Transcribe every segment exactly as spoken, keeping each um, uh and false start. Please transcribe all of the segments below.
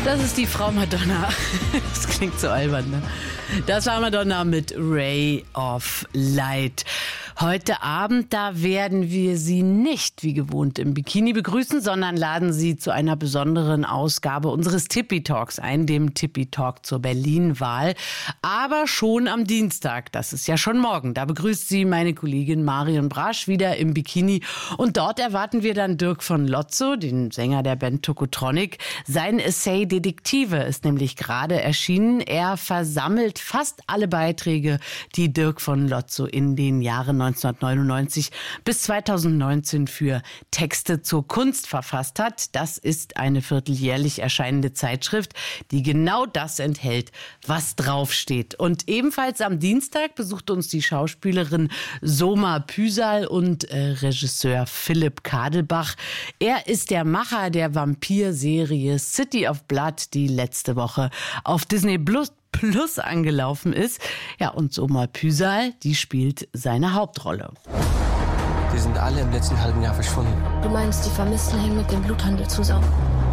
Das ist die Frau Madonna. Das klingt so albern, ne? Das war Madonna mit Ray of Light. Heute Abend, da werden wir Sie nicht wie gewohnt im Bikini begrüßen, sondern laden Sie zu einer besonderen Ausgabe unseres Tippi Talks ein, dem Tippi Talk zur Berlin-Wahl. Aber schon am Dienstag, das ist ja schon morgen, da begrüßt Sie meine Kollegin Marion Brasch wieder im Bikini. Und dort erwarten wir dann Dirk von Lotzo, den Sänger der Band Tokotronic. Sein Essay Detektive ist nämlich gerade erschienen. Er versammelt fast alle Beiträge, die Dirk von Lotzo in den Jahren neunzehnhundertneunundneunzig bis zweitausendneunzehn für Texte zur Kunst verfasst hat. Das ist eine vierteljährlich erscheinende Zeitschrift, die genau das enthält, was draufsteht. Und ebenfalls am Dienstag besucht uns die Schauspielerin Soma Püsal und äh, Regisseur Philipp Kadelbach. Er ist der Macher der Vampir-Serie City of Blood, die letzte Woche auf Disney Plus Plus angelaufen ist. Ja, und Soma Püsal, die spielt seine Hauptrolle. Die sind alle im letzten halben Jahr verschwunden. Du meinst, die Vermissten hängen mit dem Bluthandel zusammen?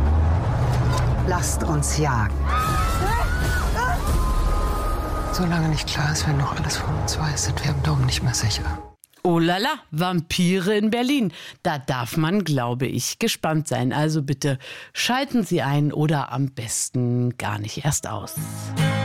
Lasst uns jagen. Solange nicht klar ist, wer noch alles von uns weiß, sind wir im Dom nicht mehr sicher. Oh lala, Vampire in Berlin. Da darf man, glaube ich, gespannt sein. Also bitte schalten Sie ein oder am besten gar nicht erst aus.